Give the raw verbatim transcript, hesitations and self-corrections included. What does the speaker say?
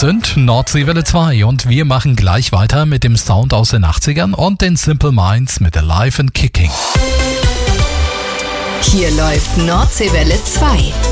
sind Nordseewelle zwei und wir machen gleich weiter mit dem Sound aus den achtzigern und den Simple Minds mit Alive and Kicking. Hier läuft Nordseewelle zwei.